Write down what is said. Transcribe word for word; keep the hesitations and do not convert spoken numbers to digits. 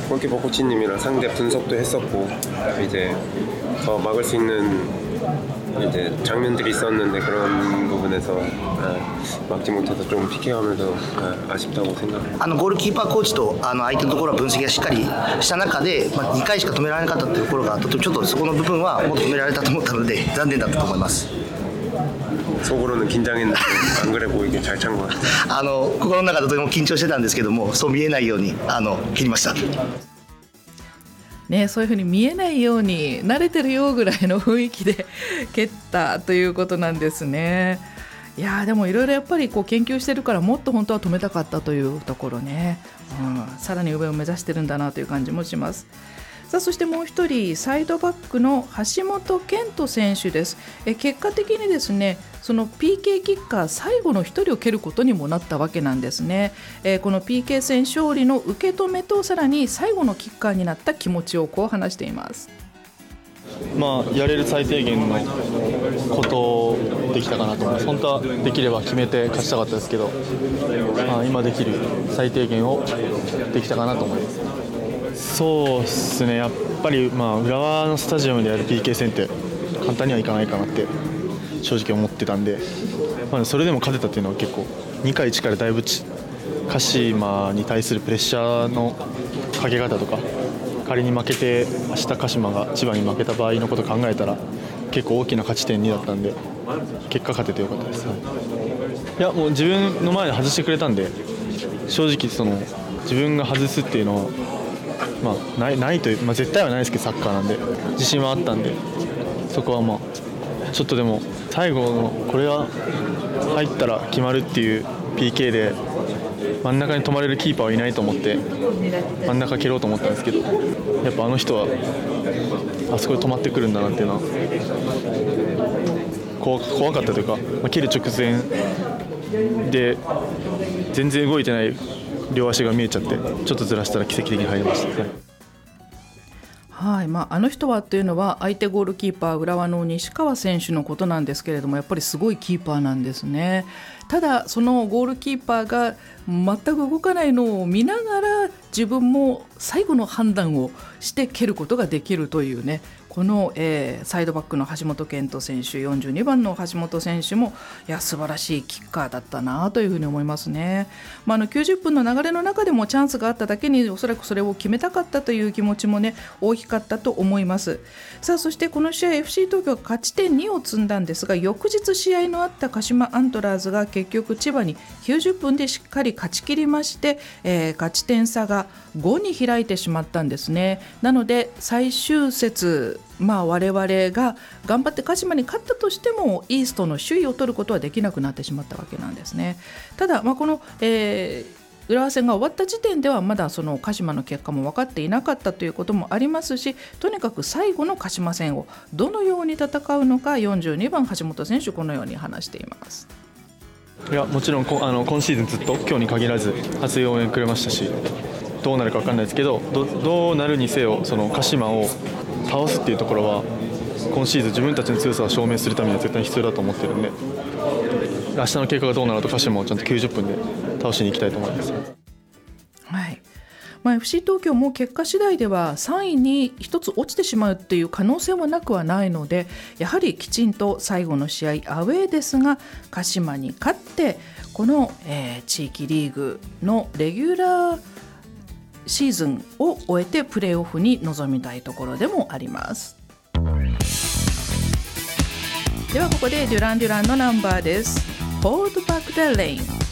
골키퍼 코치님이랑 상대 분석도 했었고 이제 더 막을 수 있는 이제 장면들이 있었는데 그런 부분에서 막지 못해서 좀 피해가면서 아쉽다고 생각해요. あのゴールキーパーコーチとあの相手のところは分析がしっかりした中で、まあ、にかいしか止められなかったというところがちょっとそこの部分はもっと止められたと思ったので残念だったと思います。 속으로는 긴장했는데 안 그래 보이게 잘 찬 것 같아요. あの心の中でとても緊張してたんですけども、そう見えないようにあの切りました。 ね、そういうふうに見えないように慣れてるよぐらいの雰囲気で蹴ったということなんですね。いやでもいろいろやっぱりこう研究してるからもっと本当は止めたかったというところね、うん、さらに上を目指してるんだなという感じもします。さあそしてもう一人サイドバックの橋本健人選手です。え結果的にですねその ピーケー キッカー最後の一人を蹴ることにもなったわけなんですね。えこの ピーケー 戦勝利の受け止めとさらに最後のキッカーになった気持ちをこう話しています。 まあ、やれる最低限のことをできたかなと思います。本当はできれば決めて勝ちたかったですけど、まあ、今できる最低限をできたかなと思います。そうですね、やっぱり、まあ、浦和のスタジアムでやる ピーケー 戦って簡単にはいかないかなって正直思ってたんで、まあ、それでも勝てたっていうのは結構にかいいちからだいぶ鹿島に対するプレッシャーのかけ方とか、仮に負けて明日鹿島が千葉に負けた場合のことを考えたら結構大きな勝ち点にだったんで、結果勝ててよかったです。いやもう自分の前で外してくれたんで、正直その自分が外すっていうのをまあ、ない、ないという、まあ、絶対はないですけどサッカーなんで自信はあったんで、そこはまあちょっとでも最後のこれが入ったら決まるっていう ピーケー で真ん中に止まれるキーパーはいないと思って真ん中蹴ろうと思ったんですけど、やっぱあの人はあそこで止まってくるんだなっていうのは怖、怖かったというか、まあ、蹴る直前で全然動いてない両足が見えちゃってちょっとずらしたら奇跡的に入りました。はいはいまあ、あの人はというのは相手ゴールキーパー浦和の西川選手のことなんですけれども、やっぱりすごいキーパーなんですね。ただそのゴールキーパーが全く動かないのを見ながら自分も最後の判断をして蹴ることができるというね、この、えー、サイドバックの橋本健人選手、よんじゅうにばんの橋本選手もいや素晴らしいキッカーだったなというふうに思いますね。まあ、あのきゅうじゅっぷんの流れの中でもチャンスがあっただけにおそらくそれを決めたかったという気持ちもね大きかったと思います。さあそしてこの試合 エフシー 東京が勝ち点にを積んだんですが、翌日試合のあった鹿島アントラーズが結局千葉にきゅうじゅっぷんでしっかり勝ち切りまして、えー、勝ち点差がごに開いてしまったんですね。なので最終節、まあ、我々が頑張って鹿島に勝ったとしてもイーストの首位を取ることはできなくなってしまったわけなんですね。ただ、まあ、この、えー浦和戦が終わった時点ではまだその鹿島の結果も分かっていなかったということもありますし、とにかく最後の鹿島戦をどのように戦うのかよんじゅうにばん橋本選手このように話しています。 いやもちろんこあの今シーズンずっと今日に限らず熱い応援くれましたし、どうなるか分かんないですけど ど, どうなるにせよその鹿島を倒すっていうところは今シーズン自分たちの強さを証明するためには絶対に必要だと思ってるんで、明日の結果がどうなると鹿島をちゃんときゅうじゅっぷんで倒しに行きたいと思います。 はいまあ、エフシー 東京も結果次第ではさんいに一つ落ちてしまうっていう可能性はなくはないので、やはりきちんと最後の試合アウェーですが鹿島に勝ってこの、えー、地域リーグのレギュラーシーズンを終えてプレーオフに臨みたいところでもあります。ではここでデュラン・デュランのナンバーです。Hold Back the Rain。